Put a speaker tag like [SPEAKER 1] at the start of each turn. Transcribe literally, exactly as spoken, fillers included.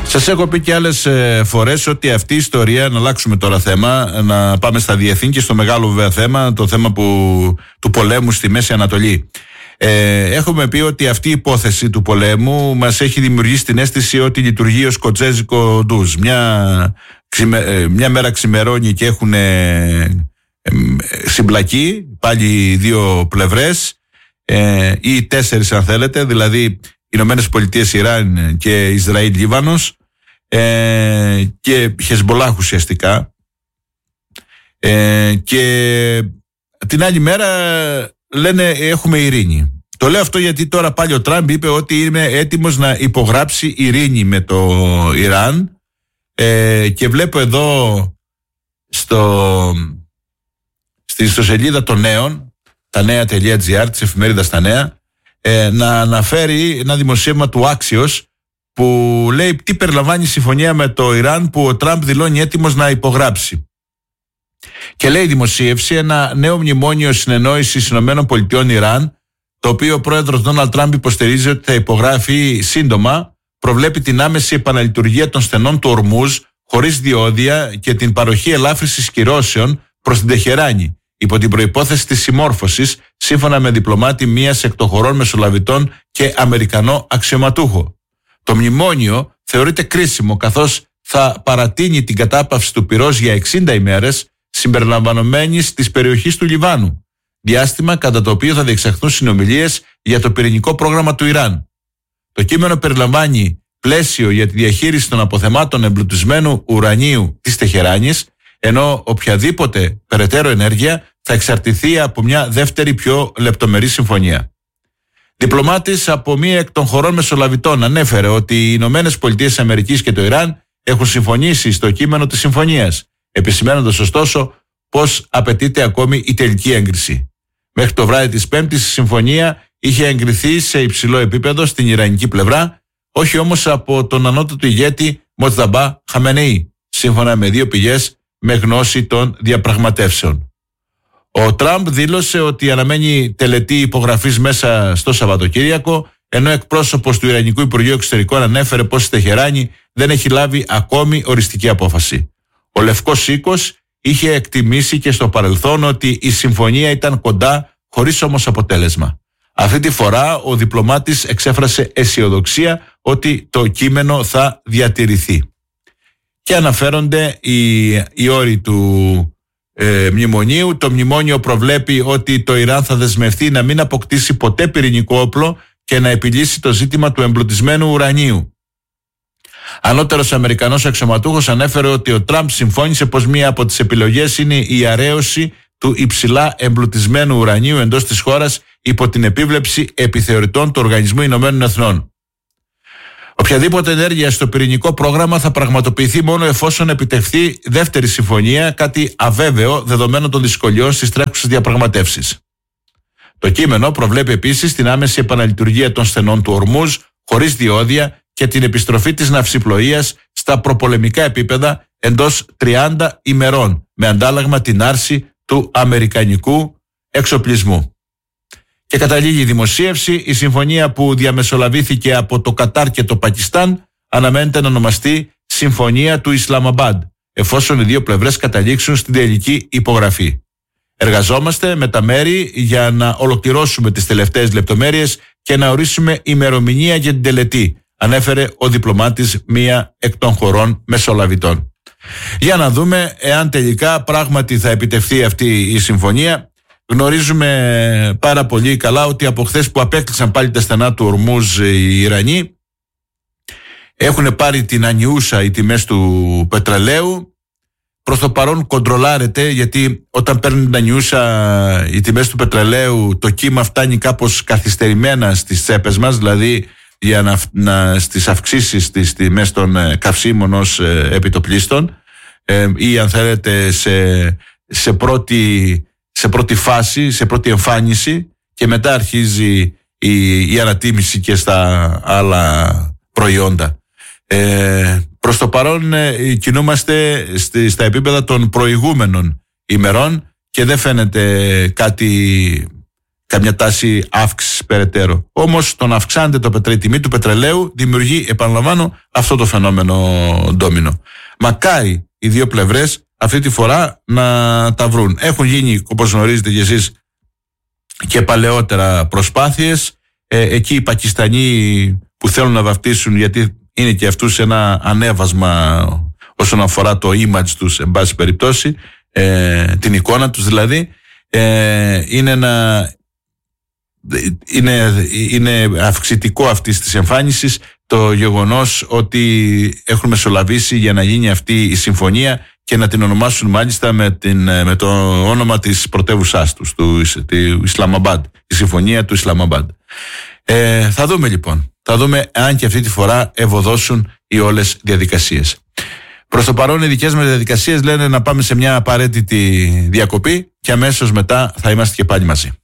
[SPEAKER 1] Σας έχω πει και άλλες φορές ότι αυτή η ιστορία, να αλλάξουμε τώρα θέμα, να πάμε στα διεθνή και στο μεγάλο βέβαια θέμα, το θέμα που, του πολέμου στη Μέση Ανατολή. Ε, έχουμε πει ότι αυτή η υπόθεση του πολέμου μας έχει δημιουργήσει την αίσθηση ότι λειτουργεί ως σκοτσέζικο ντουζ. Μια, μια μέρα ξημερώνει και έχουν ε, συμπλακεί πάλι δύο πλευρές ε, ή τέσσερις αν θέλετε, δηλαδή Ηνωμένες Πολιτείες, Ιράν και Ισραήλ, Λίβανος ε, και Χεσμπολάχ ουσιαστικά ε, και την άλλη μέρα λένε έχουμε ειρήνη. Το λέω αυτό γιατί τώρα πάλι ο Τραμπ είπε ότι είναι έτοιμος να υπογράψει ειρήνη με το Ιράν ε, και βλέπω εδώ στο, στη ιστοσελίδα των νέων, τα νέα.gr της εφημερίδας Τα Νέα, ε, να αναφέρει ένα δημοσίευμα του Axios που λέει τι περιλαμβάνει η συμφωνία με το Ιράν που ο Τραμπ δηλώνει έτοιμος να υπογράψει. Και λέει η δημοσίευση ένα νέο μνημόνιο συνεννόησης Ηνωμένων Πολιτειών Ιράν, το οποίο ο πρόεδρος Ντόναλντ Τραμπ υποστηρίζει ότι θα υπογράφει σύντομα, προβλέπει την άμεση επαναλειτουργία των στενών του Ορμούζ χωρίς διόδια και την παροχή ελάφρυνσης κυρώσεων προς την Τεχεράνη, υπό την προϋπόθεση της συμμόρφωσης, σύμφωνα με διπλωμάτη μίας εκ των χωρών μεσολαβητών και Αμερικανό αξιωματούχο. Το μνημόνιο θεωρείται κρίσιμο καθώς θα παρατείνει την κατάπαυση του πυρός για εξήντα ημέρες, συμπεριλαμβανομένης της περιοχής του Λιβάνου, διάστημα κατά το οποίο θα διεξαχθούν συνομιλίες για το πυρηνικό πρόγραμμα του Ιράν. Το κείμενο περιλαμβάνει πλαίσιο για τη διαχείριση των αποθεμάτων εμπλουτισμένου ουρανίου της Τεχεράνης, ενώ οποιαδήποτε περαιτέρω ενέργεια θα εξαρτηθεί από μια δεύτερη πιο λεπτομερή συμφωνία. Διπλωμάτης από μία εκ των χωρών μεσολαβητών ανέφερε ότι οι Ηνωμένες Πολιτείες Αμερικής και το Ιράν έχουν συμφωνήσει στο κείμενο της συμφωνίας, επισημαίνοντας ωστόσο πως απαιτείται ακόμη η τελική έγκριση. Μέχρι το βράδυ της Πέμπτης η συμφωνία είχε εγκριθεί σε υψηλό επίπεδο στην ιρανική πλευρά, όχι όμως από τον ανώτατο ηγέτη Μοτζταμπά Χαμενεή, σύμφωνα με δύο πηγές με γνώση των διαπραγματεύσεων. Ο Τραμπ δήλωσε ότι αναμένει τελετή υπογραφής μέσα στο Σαββατοκύριακο, ενώ εκπρόσωπος του Ιρανικού Υπουργείου Εξωτερικών ανέφερε πως η Τεχεράνη δεν έχει λάβει ακόμη οριστική απόφαση. Ο Λευκός Οίκος είχε εκτιμήσει και στο παρελθόν ότι η συμφωνία ήταν κοντά, χωρίς όμως αποτέλεσμα. Αυτή τη φορά ο διπλωμάτης εξέφρασε αισιοδοξία ότι το κείμενο θα διατηρηθεί. Και αναφέρονται οι, οι όροι του ε, μνημονίου. Το μνημόνιο προβλέπει ότι το Ιράν θα δεσμευτεί να μην αποκτήσει ποτέ πυρηνικό όπλο και να επιλύσει το ζήτημα του εμπλουτισμένου ουρανίου. Ανώτερος Αμερικανός αξιωματούχος ανέφερε ότι ο Τραμπ συμφώνησε πως μία από τις επιλογές είναι η αρέωση του υψηλά εμπλουτισμένου ουρανίου εντός της χώρας υπό την επίβλεψη επιθεωρητών του Οργανισμού Ηνωμένων Εθνών. Οποιαδήποτε ενέργεια στο πυρηνικό πρόγραμμα θα πραγματοποιηθεί μόνο εφόσον επιτευχθεί δεύτερη συμφωνία, κάτι αβέβαιο δεδομένων των δυσκολιών στις τρέχουσες διαπραγματεύσεις. Το κείμενο προβλέπει επίσης την άμεση επαναλειτουργία των στενών του Ορμούζ χωρίς διόδια και την επιστροφή της ναυσιπλοείας στα προπολεμικά επίπεδα εντός τριάντα ημερών, με αντάλλαγμα την άρση του αμερικανικού εξοπλισμού. Και καταλήγει η δημοσίευση, η συμφωνία που διαμεσολαβήθηκε από το Κατάρ και το Πακιστάν αναμένεται να ονομαστεί Συμφωνία του Ισλαμαμπάντ, εφόσον οι δύο πλευρές καταλήξουν στην τελική υπογραφή. Εργαζόμαστε με τα μέρη για να ολοκληρώσουμε τις τελευταίες λεπτομέρειες και να ορίσουμε ημερομηνία για την τελετή, ανέφερε ο διπλωμάτης μία εκ των χωρών μεσολαβητών. Για να δούμε εάν τελικά πράγματι θα επιτευχθεί αυτή η συμφωνία. Γνωρίζουμε πάρα πολύ καλά ότι από χθες που απέκλεισαν πάλι τα στενά του Ορμούζ οι Ιρανοί, έχουν πάρει την ανιούσα οι τιμές του πετρελαίου. Προς το παρόν κοντρολάρεται, γιατί όταν παίρνουν την ανιούσα οι τιμές του πετρελαίου, το κύμα φτάνει κάπως καθυστερημένα στις τσέπες μας, δηλαδή για να, να, στις αυξήσεις στις τιμές των ε, καυσίμων ως ε, επιτοπλίστων ε, ή αν θέλετε σε, σε, πρώτη, σε πρώτη φάση, σε πρώτη εμφάνιση, και μετά αρχίζει η, η ανατίμηση και στα άλλα προϊόντα. Ε, προς το παρόν ε, κινούμαστε στη, στα επίπεδα των προηγούμενων ημερών και δεν φαίνεται κάτι, καμιά τάση αύξηση περαιτέρω. Όμως το να αυξάνεται το πετρέ, η τιμή του πετρελαίου δημιουργεί, επαναλαμβάνω, αυτό το φαινόμενο ντόμινο. Μακάρι οι δύο πλευρές αυτή τη φορά να τα βρουν. Έχουν γίνει, όπως γνωρίζετε κι εσείς, και παλαιότερα προσπάθειες. Ε, εκεί οι Πακιστανοί που θέλουν να βαφτίσουν, γιατί είναι και αυτούς ένα ανέβασμα όσον αφορά το image τους, εν πάση περιπτώσει, ε, την εικόνα τους δηλαδή, ε, είναι ένα... Είναι, είναι αυξητικό αυτής της εμφάνισης το γεγονός ότι έχουν μεσολαβήσει για να γίνει αυτή η συμφωνία και να την ονομάσουν μάλιστα με, την, με το όνομα της πρωτεύουσάς τους, του, του Ισλαμαμπάντ, η συμφωνία του Ισλαμαμπάντ. Ε, θα δούμε λοιπόν, θα δούμε αν και αυτή τη φορά ευωδώσουν οι όλες διαδικασίες. Προς το παρόν οι δικές μας διαδικασίες λένε να πάμε σε μια απαραίτητη διακοπή και αμέσως μετά θα είμαστε και πάλι μαζί.